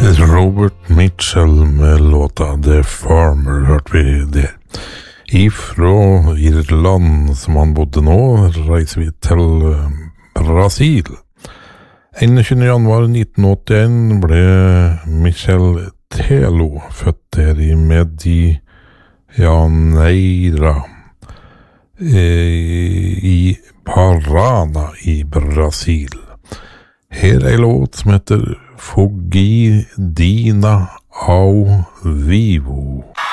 Robert Mitchell med låta The Farmer hørte vi der. Ifra Irland, som han bodde nå, reiser vi til Brasil. 21. januar 1981 ble Michel Teló født der i Medianeira i Parana i Brasil. Her er en låt som heter Fogidina ao Vivo.